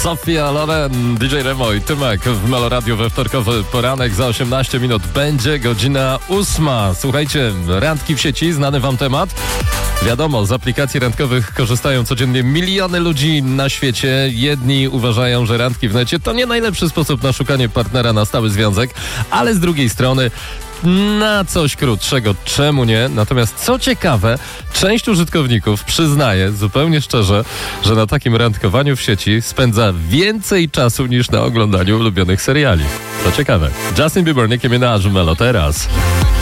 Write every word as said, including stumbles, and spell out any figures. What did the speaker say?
Sofia Loren, D J Remo i Tymek w Meloradiu we wtorkowy poranek. Za osiemnaście minut będzie godzina ósma. Słuchajcie, randki w sieci, znany wam temat? Wiadomo, z aplikacji randkowych korzystają codziennie miliony ludzi na świecie. Jedni uważają, że randki w necie to nie najlepszy sposób na szukanie partnera na stały związek, ale z drugiej strony na coś krótszego, czemu nie? Natomiast co ciekawe, część użytkowników przyznaje zupełnie szczerze, że na takim randkowaniu w sieci spędza więcej czasu niż na oglądaniu ulubionych seriali. To ciekawe. Justin Bieber, Nicki Minaj, Melo teraz.